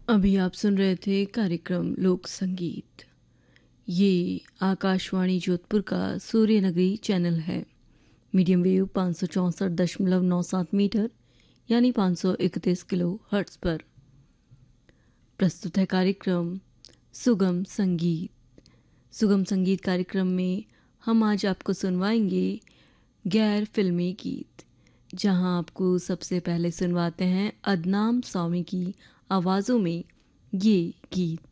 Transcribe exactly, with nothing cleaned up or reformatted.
अभी आप सुन रहे थे कार्यक्रम लोक संगीत। ये आकाशवाणी जोधपुर का सूर्य नगरी चैनल है। मीडियम वेव पाँच सौ चौंसठ दशमलव नौ सात मीटर यानी पाँच सौ इकतीस किलो हर्ट्स पर प्रस्तुत है कार्यक्रम सुगम संगीत। सुगम संगीत कार्यक्रम में हम आज आपको सुनवाएंगे गैर फिल्मी गीत, जहां आपको सबसे पहले सुनवाते हैं अदनाम स्वामी की आवाज़ों में ये गीत।